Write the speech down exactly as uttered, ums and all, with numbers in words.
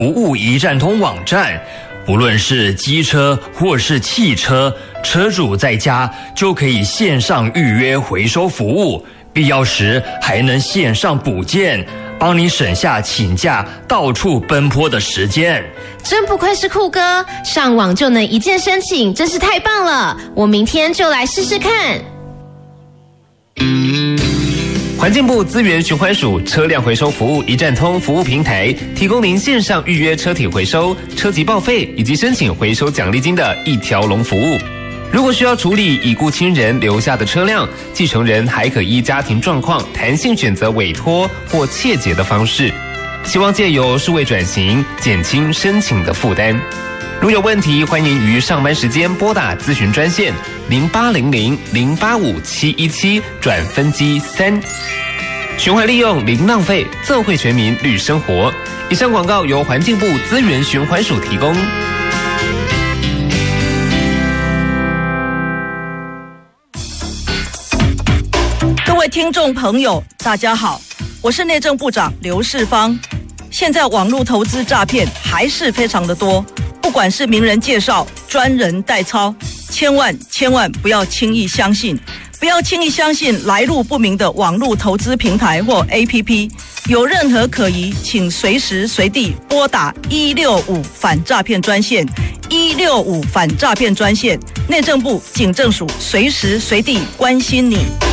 服务一站通网站，不论是机车或是汽车，车主在家就可以线上预约回收服务，必要时还能线上补件，帮你省下请假到处奔波的时间。 真不愧是酷哥，上网就能一键申请，真是太棒了！我明天就来试试看。 环境部资源循环署车辆回收服务一站通服务平台，提供您线上预约车体回收、车籍报废以及申请回收奖励金的一条龙服务。如果需要处理已故亲人留下的车辆，继承人还可依家庭状况弹性选择委托或切结的方式，希望借由数位转型减轻申请的负担。如有问题，欢迎于上班时间拨打咨询专线零八零零零八五七一七转分机三。循环利用零浪费，奏会全民绿生活。以上广告由环境部资源循环署提供。 各位听众朋友，大家好，我是内政部长刘世芳。现在网络投资诈骗还是非常的多，不管是名人介绍、专人代操，千万千万不要轻易相信，不要轻易相信来路不明的网络投资平台或 A P P。有任何可疑，请随时随地拨打一六五反诈骗专线，一六五反诈骗专线，内政部警政署随时随地关心你。